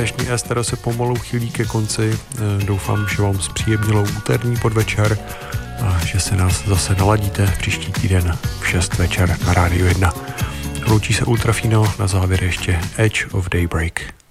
dnešní Estero se pomalu chýlí ke konci. Doufám, že vám zpříjemnilo úterní podvečer a že se nás zase naladíte příští týden v 6 večer na Rádiu 1. Loučí se Ultrafino, na závěr ještě Edge of Daybreak.